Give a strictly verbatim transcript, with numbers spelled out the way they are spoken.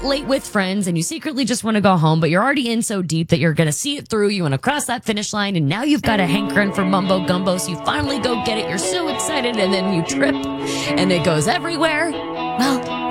late with friends and you secretly just want to go home, but you're already in so deep that you're going to see it through. You want to cross that finish line, and now you've got a hankering for mumbo gumbo, so you finally go get it. You're so excited, and then you trip, and it goes everywhere. Well,